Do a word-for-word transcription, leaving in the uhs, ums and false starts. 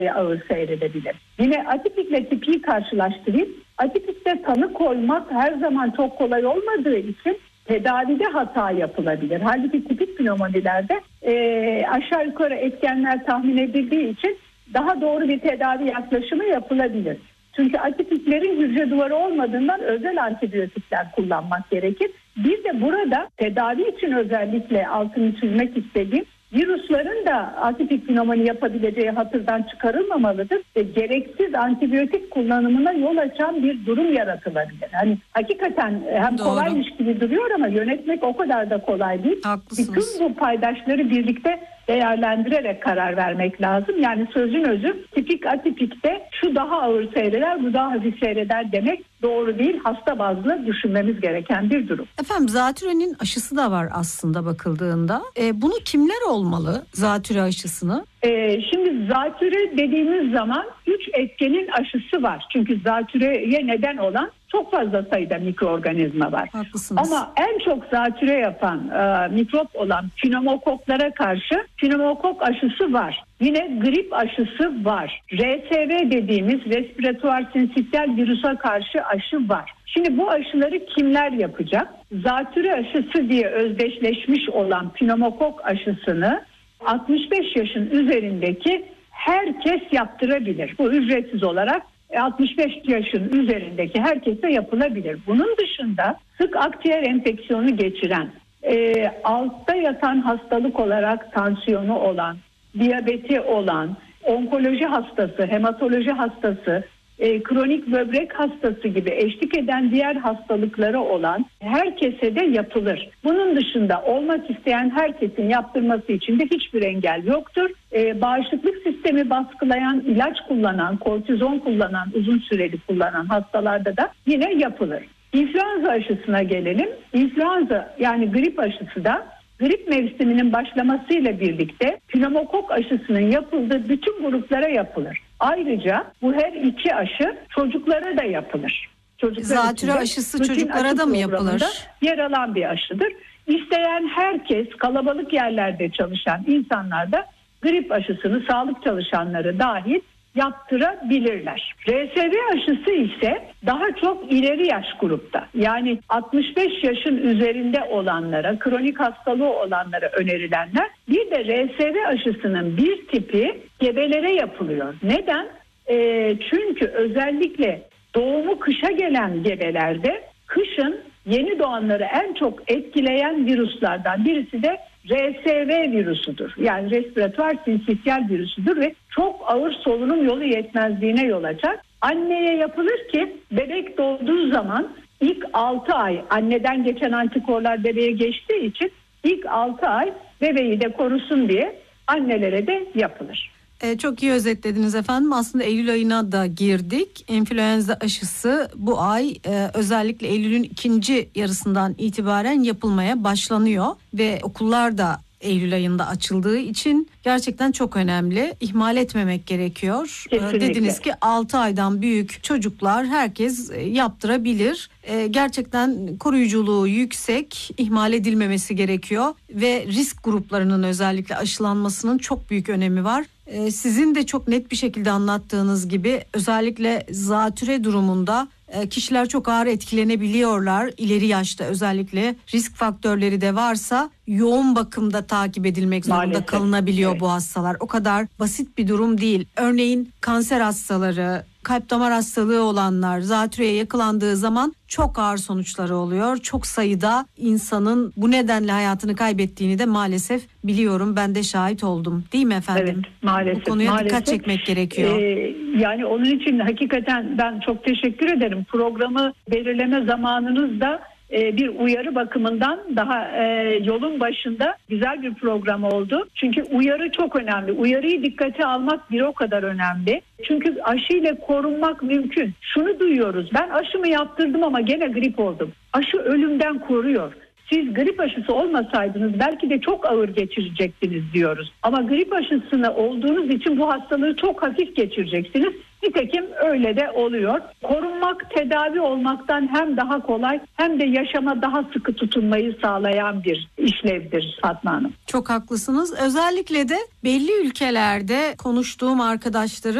ağır seyredebilir. Yine atipikle tipiyi karşılaştırayım. Atipikte tanı koymak her zaman çok kolay olmadığı için tedavide hata yapılabilir. Halbuki tipik pnömonilerde e, aşağı yukarı etkenler tahmin edildiği için daha doğru bir tedavi yaklaşımı yapılabilir. Çünkü atipiklerin hücre duvarı olmadığından özel antibiyotikler kullanmak gerekir. Bir de burada tedavi için özellikle altını çizmek istediğim, virüslerin de atipik pnömoni yapabileceği hatırdan çıkarılmamalıdır ve gereksiz antibiyotik kullanımına yol açan bir durum yaratılabilir. Hani hakikaten hem Doğru. kolaymış gibi duruyor ama yönetmek o kadar da kolay değil. Haklısınız. Bütün bu paydaşları birlikte değerlendirerek karar vermek lazım. Yani sözün özü tipik atipikte şu daha ağır seyreder, bu daha hafif seyreder demek doğru değil. Hasta bazlı düşünmemiz gereken bir durum. Efendim zatürenin aşısı da var aslında bakıldığında. E, bunu kimler olmalı, zatüre aşısını? Ee, şimdi zatüre dediğimiz zaman üç etkenin aşısı var. Çünkü zatüreye neden olan çok fazla sayıda mikroorganizma var. Haklısınız. Ama en çok zatüre yapan e, mikrop olan pneumokoklara karşı pneumokok aşısı var. Yine grip aşısı var. R S V dediğimiz respiratuar sinsitial virüse karşı aşı var. Şimdi bu aşıları kimler yapacak? Zatüre aşısı diye özdeşleşmiş olan pneumokok aşısını altmış beş yaşın üzerindeki herkes yaptırabilir. Bu ücretsiz olarak altmış beş yaşın üzerindeki herkese yapılabilir. Bunun dışında sık akciğer enfeksiyonu geçiren, e, altta yatan hastalık olarak tansiyonu olan, diyabeti olan, onkoloji hastası, hematoloji hastası, e, kronik böbrek hastası gibi eşlik eden diğer hastalıkları olan herkese de yapılır. Bunun dışında olmak isteyen herkesin yaptırması için de hiçbir engel yoktur. E, bağışıklık sistemi baskılayan, ilaç kullanan, kortizon kullanan, uzun süreli kullanan hastalarda da yine yapılır. İnfluenza aşısına gelelim. İnfluenza yani grip aşısı da grip mevsiminin başlamasıyla birlikte pneumokok aşısının yapıldığı bütün gruplara yapılır. Ayrıca bu her iki aşı çocuklara da yapılır. Çocuklar Zatüre aşısı çocuklara aşı da mı yapılır? Yer alan bir aşıdır. İsteyen herkes, kalabalık yerlerde çalışan insanlar da grip aşısını sağlık çalışanları dahil yaptırabilirler. R S V aşısı ise daha çok ileri yaş grupta, yani altmış beş yaşın üzerinde olanlara, kronik hastalığı olanlara önerilenler. Bir de R S V aşısının bir tipi gebelere yapılıyor. Neden? E, çünkü özellikle doğumu kışa gelen gebelerde kışın yeni doğanları en çok etkileyen virüslerden birisi de R S V virüsüdür. Yani respiratuar sinsitial virüsüdür ve çok ağır solunum yolu yetmezliğine yol açar. Anneye yapılır ki bebek doğduğu zaman ilk altı ay anneden geçen antikorlar bebeğe geçtiği için ilk altı ay bebeği de korusun diye annelere de yapılır. Ee, çok iyi özetlediniz efendim. Aslında Eylül ayına da girdik. İnfluenza aşısı bu ay e, özellikle Eylül'ün ikinci yarısından itibaren yapılmaya başlanıyor. Ve okullar da Eylül ayında açıldığı için gerçekten çok önemli. İhmal etmemek gerekiyor. Kesinlikle. Dediniz ki altı aydan büyük çocuklar herkes yaptırabilir. Gerçekten koruyuculuğu yüksek, ihmal edilmemesi gerekiyor ve risk gruplarının özellikle aşılanmasının çok büyük önemi var. Sizin de çok net bir şekilde anlattığınız gibi özellikle zatüre durumunda kişiler çok ağır etkilenebiliyorlar. İleri yaşta özellikle risk faktörleri de varsa yoğun bakımda takip edilmek zorunda Maalesef kalınabiliyor evet. bu hastalar. O kadar basit bir durum değil. Örneğin kanser hastaları, kalp damar hastalığı olanlar zatürreye yakalandığı zaman çok ağır sonuçları oluyor. Çok sayıda insanın bu nedenle hayatını kaybettiğini de maalesef biliyorum. Ben de şahit oldum. Değil mi efendim? Evet, maalesef. Bu konuya maalesef. dikkat çekmek gerekiyor. Ee, yani onun için hakikaten ben çok teşekkür ederim. Programı belirleme zamanınızda e, bir uyarı bakımından daha e, yolun başında güzel bir program oldu. Çünkü uyarı çok önemli. Uyarıyı dikkate almak bir o kadar önemli. Çünkü aşıyla korunmak mümkün. Şunu duyuyoruz. Ben aşımı yaptırdım ama gene grip oldum. Aşı ölümden koruyor. Siz grip aşısı olmasaydınız belki de çok ağır geçirecektiniz diyoruz. Ama grip aşısını olduğunuz için bu hastalığı çok hafif geçireceksiniz. Nitekim öyle de oluyor. Korunmak tedavi olmaktan hem daha kolay hem de yaşama daha sıkı tutunmayı sağlayan bir işlevdir Fatma Hanım. Çok haklısınız. Özellikle de belli ülkelerde konuştuğum arkadaşlarım